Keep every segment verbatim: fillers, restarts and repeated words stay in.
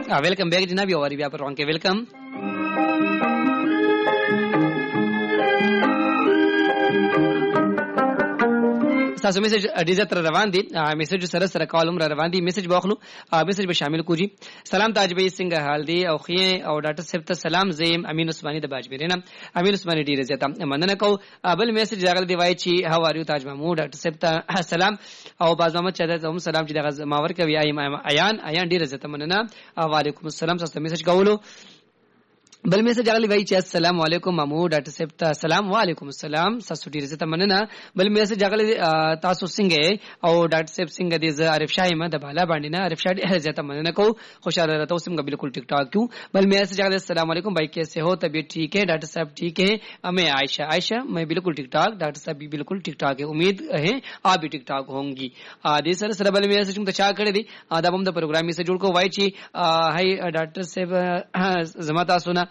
Welcome back जनाब, और भी आप पर के वेलकम. تاسو میسج ډیزه تر روان دي میسج سره سره کالم را روان دي میسج واخلو میسج به شامل کوجی. سلام تاج بھائی څنګه حال دی او خې او ډاکټر صاحب ته سلام. زیم امین عثماني د باجبیرینه. امین عثماني ډیره زیاته مننه کو. بل میسج راغلی دی وای چې هاو ار یو تاج محمود ډاکټر صاحب ته سلام او باز محمد چا ته هم سلام چې دغه ماور کوي ایان ایان ډیره زیاته مننه. وعلیکم السلام. تاسو میسج کولو. بل میسج راغلی وای چې السلام علیکم محمود ډاکټر صاحب ته سلام. وعلیکم السلام. تاسو ډیره زیاته مننه. بل میسج راغلی تاسو څنګه او ډاکټر صاحب څنګه دي. زه عارف شاه احمد بالا باندې نه عارف شاه ډیره زیاته مننه کو. خوشاله رہتا ہوں څنګه بالکل ٹھیک ٹھاک کیوں. بل میسج راغلی السلام علیکم بھائی کیسے ہو طبیعت ٹھیک ہے ڈاکٹر صاحب ٹھیک ہے. میں عائشہ عائشہ میں بالکل ٹھیک ٹھاک. ڈاکٹر صاحب بھی بالکل ٹھیک ٹھاک ہے. امید ہے آپ بھی ٹھیک ٹھاک ہوں گی. دې سره سره بل میسج ته چا کړی دی دا هم د پروګرام میسج جوړ کو وای چې هاي ډاکټر صاحب زما تاسو نه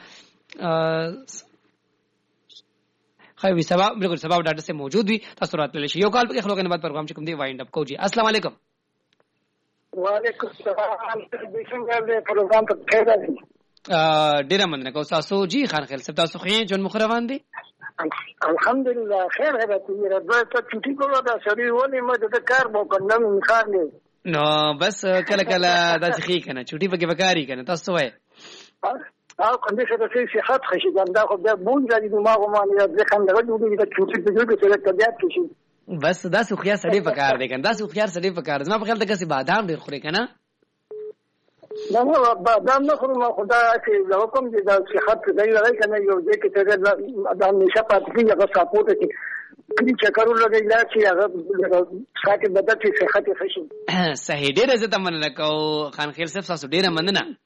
خیر سبا بالکل سبا ډاکټر سے موجود وي. تاسو راتللی شي. یو کال په خلکو نه بعد پروګرام چې کوم دی وایند اپ کو جی. السلام علیکم. وعلیکم السلام. د څنګه پروګرام ته خیر دی. ډیره مننه کو تاسو جی خان خیر سب تاسو خې جون مخروان دي. الحمدلله خیر هغه چې ربه ته چټي کوله دا سړي ونی مده د کار مو کنم خان دی. نو بس کله کله دا ځخی کنه چټي پکې وکاري کنه تاسو وای او کنده څه څه صحت خشي دا خو بیا مونږ د دماغ باندې د خندغه جوړې د چوټي د جوړې سره طبيعت شي. بس دا سو خيار سړي پکار دی کنه دا سو خيار سړي پکار زما په خیال ته کسي بادام ډیر خوري کنه. نه نه بادام نه خورم خدا چې زه کوم دي د صحت د لري کنه یو دې کې ته د نشه پاتې هغه سپورت کې کلی چکرو لګی لا چې هغه ساته بدل چې صحت خشي. صحیح ډیر عزت مننه کو خان خیر صاحب تاسو ډیر مننه.